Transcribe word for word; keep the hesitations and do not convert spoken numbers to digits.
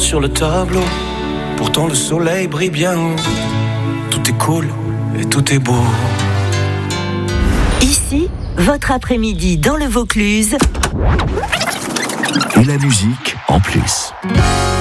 sur le tableau. Pourtant le soleil brille bien haut. Tout est cool et tout est beau. Ici, votre après-midi dans le Vaucluse. Et la musique en plus.